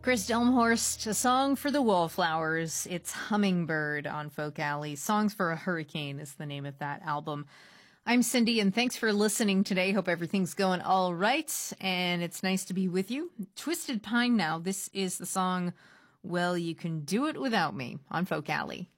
Chris Delmhorst, a song for the Wallflowers. It's Hummingbird on Folk Alley. Songs for a Hurricane is the name of that album. I'm Cindy, and thanks for listening today. Hope everything's going all right, and it's nice to be with you. Twisted Pine now. This is the song, Well, You Can Do It Without Me on Folk Alley.